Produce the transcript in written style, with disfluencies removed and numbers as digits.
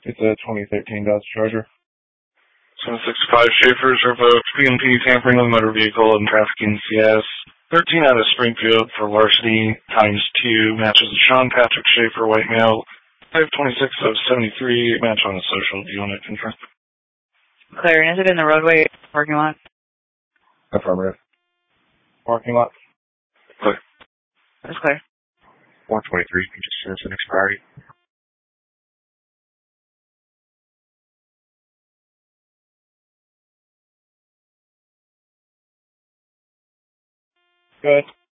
It's a 2013 Dodge Charger. 765 Schaefer's revoked PNP tampering with motor vehicle and trafficking CS. 13 out of Springfield for larceny times 2 matches Sean Patrick Schaefer, white male. 526 of 73 match on the social. Do you want to confirm? Clear. Is it in the roadway parking lot? Affirmative. Parking lot. Clear. That's clear. 123, just as an expiry. Good.